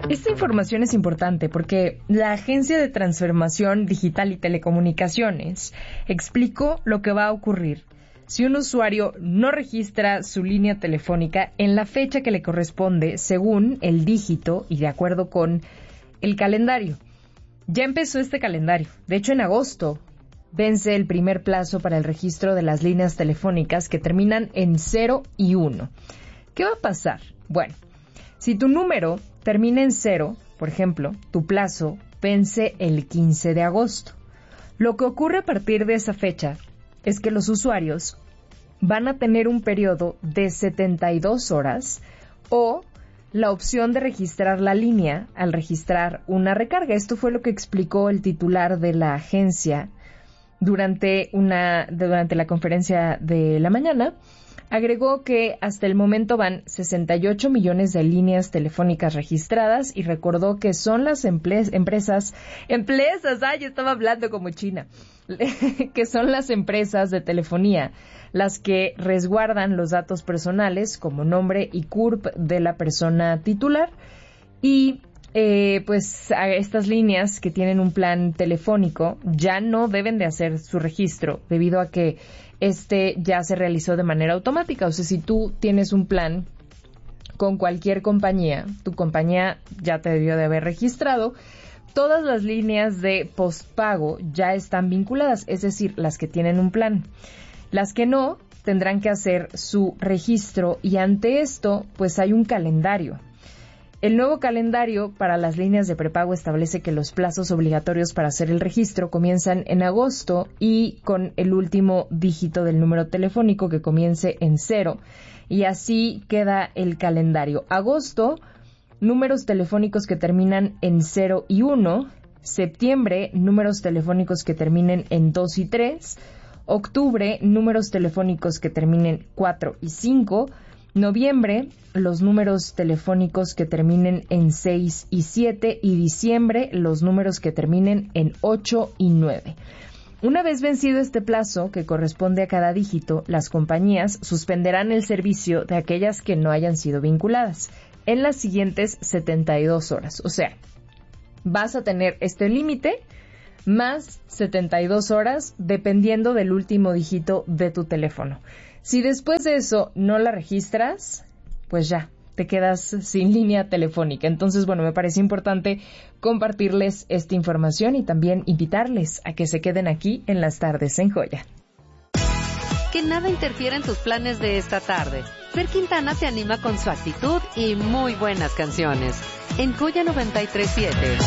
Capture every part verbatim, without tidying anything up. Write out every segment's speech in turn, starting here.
Esta información es importante porque la Agencia de Transformación Digital y Telecomunicaciones explicó lo que va a ocurrir si un usuario no registra su línea telefónica en la fecha que le corresponde según el dígito y de acuerdo con el calendario. Ya empezó este calendario. De hecho, en agosto vence el primer plazo para el registro de las líneas telefónicas que terminan en cero y uno. ¿Qué va a pasar? Bueno, si tu número termina en cero, por ejemplo, tu plazo vence el quince de agosto. Lo que ocurre a partir de esa fecha es que los usuarios van a tener un periodo de setenta y dos horas o la opción de registrar la línea al registrar una recarga. Esto fue lo que explicó el titular de la agencia durante una durante la conferencia de la mañana. Agregó que hasta el momento van sesenta y ocho millones de líneas telefónicas registradas y recordó que son las emple- empresas, empresas, ay, estaba hablando como china, que son las empresas de telefonía las que resguardan los datos personales como nombre y C U R P de la persona titular y eh, pues a estas líneas que tienen un plan telefónico ya no deben de hacer su registro debido a que este ya se realizó de manera automática. O sea, si tú tienes un plan con cualquier compañía, tu compañía ya te debió de haber registrado. Todas las líneas de postpago ya están vinculadas, es decir, las que tienen un plan. Las que no tendrán que hacer su registro y ante esto, pues hay un calendario. El nuevo calendario para las líneas de prepago establece que los plazos obligatorios para hacer el registro comienzan en agosto y con el último dígito del número telefónico que comience en cero. Y así queda el calendario. Agosto, números telefónicos que terminan en cero y uno. Septiembre, números telefónicos que terminen en dos y tres. Octubre, números telefónicos que terminen cuatro y cinco. Noviembre, los números telefónicos que terminen en seis y siete y diciembre, los números que terminen en ocho y nueve. Una vez vencido este plazo, que corresponde a cada dígito, las compañías suspenderán el servicio de aquellas que no hayan sido vinculadas en las siguientes setenta y dos horas. O sea, vas a tener este límite más setenta y dos horas dependiendo del último dígito de tu teléfono. Si después de eso no la registras, pues ya, te quedas sin línea telefónica. Entonces, bueno, me parece importante compartirles esta información y también invitarles a que se queden aquí en las tardes en Joya. Que nada interfiera en tus planes de esta tarde. Fer Quintana te anima con su actitud y muy buenas canciones. En Joya noventa y tres punto siete.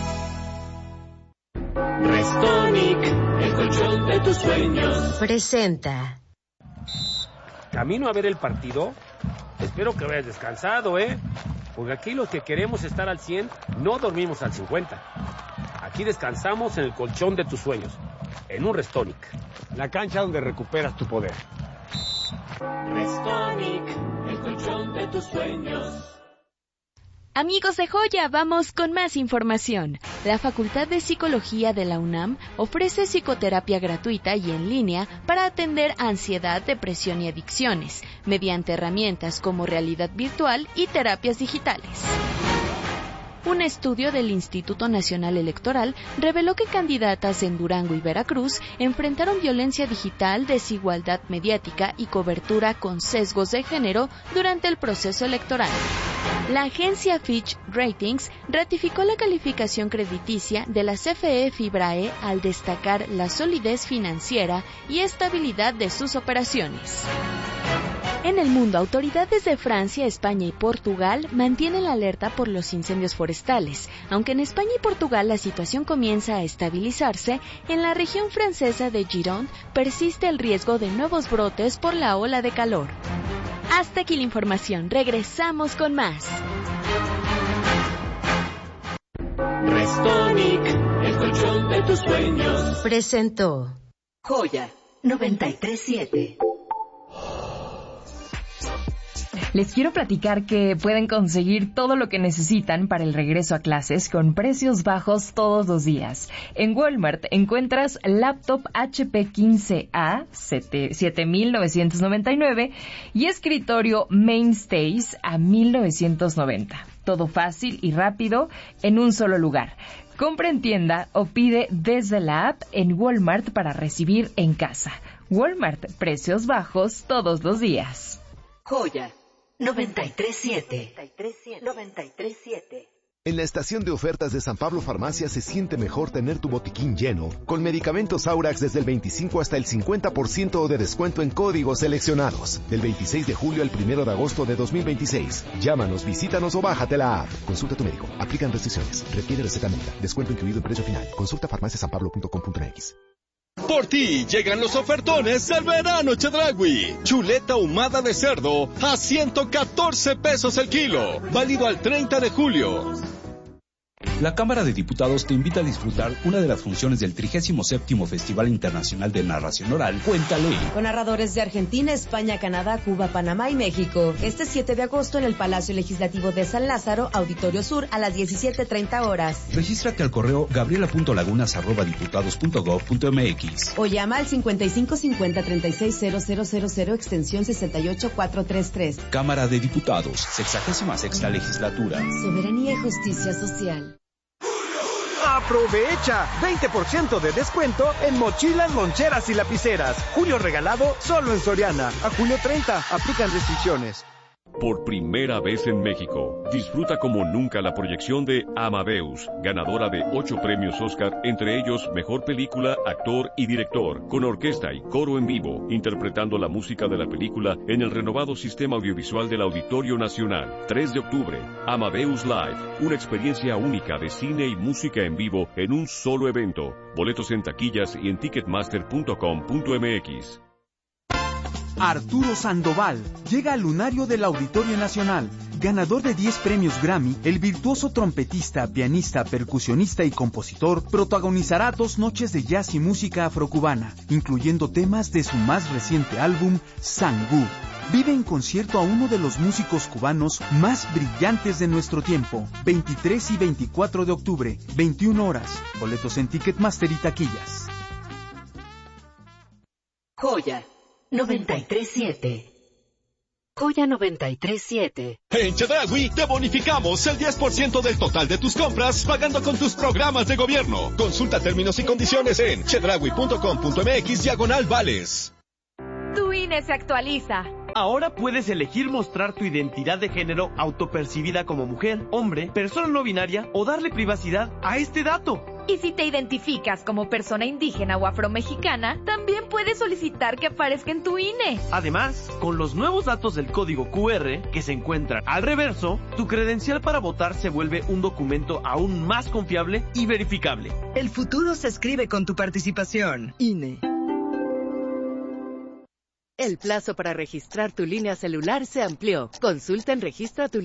Restonic, el colchón de tus sueños. Presenta. ¿Camino a ver el partido? Espero que hayas descansado, ¿eh? Porque aquí los que queremos estar al cien, no dormimos al cincuenta. Aquí descansamos en el colchón de tus sueños, en un Restonic. La cancha donde recuperas tu poder. Restonic, el colchón de tus sueños. Amigos de Joya, vamos con más información. La Facultad de Psicología de la UNAM ofrece psicoterapia gratuita y en línea para atender ansiedad, depresión y adicciones, mediante herramientas como realidad virtual y terapias digitales. Un estudio del Instituto Nacional Electoral reveló que candidatas en Durango y Veracruz enfrentaron violencia digital, desigualdad mediática y cobertura con sesgos de género durante el proceso electoral. La agencia Fitch Ratings ratificó la calificación crediticia de la C F E Fibrae al destacar la solidez financiera y estabilidad de sus operaciones. En el mundo, autoridades de Francia, España y Portugal mantienen la alerta por los incendios forestales. Aunque en España y Portugal la situación comienza a estabilizarse, en la región francesa de Gironde persiste el riesgo de nuevos brotes por la ola de calor. Hasta aquí la información. Regresamos con más. Restonic, el colchón de tus sueños. Presentó Joya noventa y tres punto siete. Les quiero platicar que pueden conseguir todo lo que necesitan para el regreso a clases con precios bajos todos los días. En Walmart encuentras laptop H P quince A siete mil novecientos noventa y nueve y escritorio Mainstays a mil novecientos noventa. Todo fácil y rápido en un solo lugar. Compra en tienda o pide desde la app en Walmart para recibir en casa. Walmart, precios bajos todos los días. Joya noventa y tres siete. noventa y tres siete. En la estación de ofertas de San Pablo Farmacia se siente mejor tener tu botiquín lleno, con medicamentos Aurax desde el veinticinco hasta el cincuenta por ciento de descuento en códigos seleccionados. Del veintiséis de julio al primero de agosto de dos mil veintiséis. Llámanos, visítanos o bájate la app. Consulta a tu médico. Aplican restricciones. Requiere receta médica. Descuento incluido en precio final. Consulta farmacia san pablo punto com punto m x. Por ti llegan los ofertones del verano Chedraui. Chuleta ahumada de cerdo a ciento catorce pesos el kilo. Válido al treinta de julio. La Cámara de Diputados te invita a disfrutar una de las funciones del trigésimo séptimo Festival Internacional de Narración Oral, Cuéntale. Con narradores de Argentina, España, Canadá, Cuba, Panamá y México. Este siete de agosto en el Palacio Legislativo de San Lázaro, Auditorio Sur, a las diecisiete treinta horas. Regístrate al correo gabriela punto lagunas arroba diputados punto gob punto m x. O llama al cincuenta y cinco cincuenta treinta y seis cero cero cero cero extensión sesenta y ocho cuatrocientos treinta y tres. Cámara de Diputados, sexagésima sexta legislatura. Soberanía y justicia social. ¡Aprovecha! veinte por ciento de descuento en mochilas, loncheras y lapiceras. Julio regalado solo en Soriana. A julio treinta. Aplican restricciones. Por primera vez en México, disfruta como nunca la proyección de Amadeus, ganadora de ocho premios Oscar, entre ellos Mejor Película, Actor y Director, con orquesta y coro en vivo, interpretando la música de la película en el renovado sistema audiovisual del Auditorio Nacional. tres de octubre, Amadeus Live, una experiencia única de cine y música en vivo en un solo evento. Boletos en taquillas y en ticketmaster punto com punto m x. Arturo Sandoval llega al lunario del Auditorio Nacional. Ganador de diez premios Grammy, el virtuoso trompetista, pianista, percusionista y compositor protagonizará dos noches de jazz y música afrocubana, incluyendo temas de su más reciente álbum, Sangú. Vive en concierto a uno de los músicos cubanos más brillantes de nuestro tiempo. veintitrés y veinticuatro de octubre, veintiuna horas. Boletos en Ticketmaster y taquillas. Joya noventa y tres siete. Joya noventa y tres siete. En Chedraui te bonificamos el diez por ciento del total de tus compras pagando con tus programas de gobierno. Consulta términos y condiciones en chedraui punto com punto m x diagonal vales. Tu I N E se actualiza. Ahora puedes elegir mostrar tu identidad de género autopercibida como mujer, hombre, persona no binaria o darle privacidad a este dato. Y si te identificas como persona indígena o afromexicana, también puedes solicitar que aparezca en tu I N E. Además, con los nuevos datos del código Q R que se encuentran al reverso, tu credencial para votar se vuelve un documento aún más confiable y verificable. El futuro se escribe con tu participación. I N E. El plazo para registrar tu línea celular se amplió. Consulta en Registra tu